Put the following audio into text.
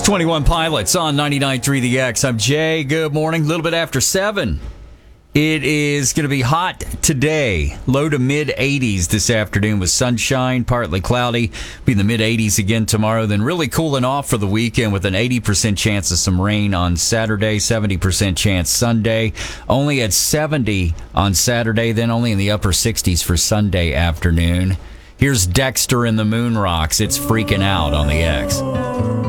21 Pilots on 99.3 The X. I'm Jay. Good morning. A little bit after 7. It is going to be hot today. Low to mid 80s this afternoon with sunshine, partly cloudy. Be in the mid 80s again tomorrow. Then really cooling off for the weekend with an 80% chance of some rain on Saturday, 70% chance Sunday. Only at 70 on Saturday, then only in the upper 60s for Sunday afternoon. Here's Dexter and the Moon Rocks. It's Freaking Out on the X.